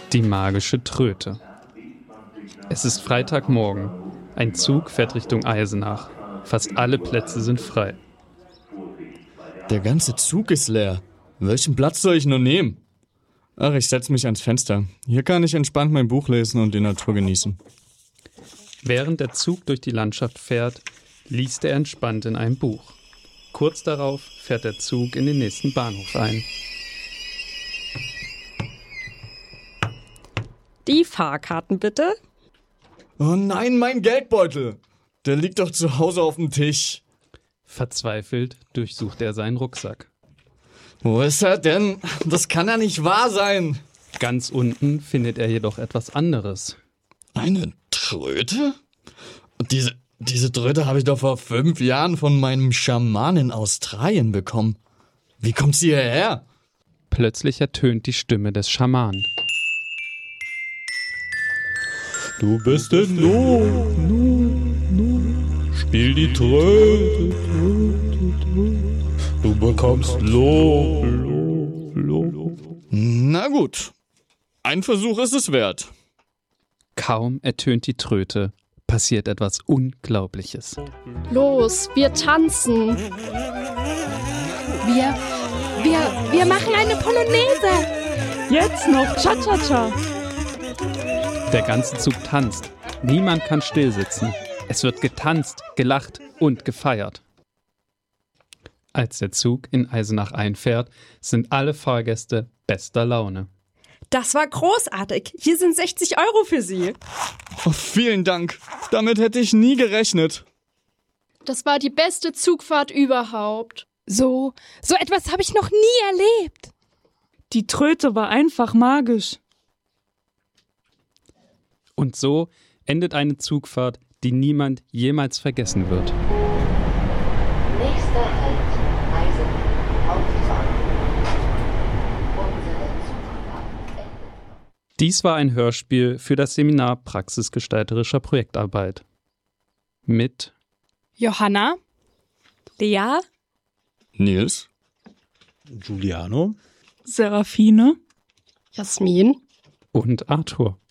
Die magische Tröte. Es ist Freitagmorgen. Ein Zug fährt Richtung Eisenach. Fast alle Plätze sind frei. Der ganze Zug ist leer. Welchen Platz soll ich nur nehmen? Ach, ich setze mich ans Fenster. Hier kann ich entspannt mein Buch lesen und die Natur genießen. Während der Zug durch die Landschaft fährt, liest er entspannt in einem Buch. Kurz darauf fährt der Zug in den nächsten Bahnhof ein. Die Fahrkarten bitte. Oh nein, mein Geldbeutel! Der liegt doch zu Hause auf dem Tisch. Verzweifelt durchsucht er seinen Rucksack. Wo ist er denn? Das kann ja nicht wahr sein. Ganz unten findet er jedoch etwas anderes. Eine Tröte? Und diese Tröte habe ich doch vor 5 Jahren von meinem Schaman in Australien bekommen. Wie kommt sie hierher? Plötzlich ertönt die Stimme des Schamanen. Du bist in Not, spiel die Tröte, du bekommst Lob. Na gut, ein Versuch ist es wert. Kaum ertönt die Tröte, passiert etwas Unglaubliches. Los, wir tanzen. Wir machen eine Polonaise. Jetzt noch Cha-Cha-Cha. Der ganze Zug tanzt. Niemand kann stillsitzen. Es wird getanzt, gelacht und gefeiert. Als der Zug in Eisenach einfährt, sind alle Fahrgäste bester Laune. Das war großartig. Hier sind 60 € für Sie. Oh, vielen Dank. Damit hätte ich nie gerechnet. Das war die beste Zugfahrt überhaupt. So etwas habe ich noch nie erlebt. Die Tröte war einfach magisch. Und so endet eine Zugfahrt, die niemand jemals vergessen wird. Nächster Halt, Eisenach, Hauptbahnhof. Unsere Zugfahrt endet. Dies war ein Hörspiel für das Seminar praxisgestalterischer Projektarbeit. Mit Johanna, Lea, Nils? Giuliano? Serafine. Jasmin. und Arthur.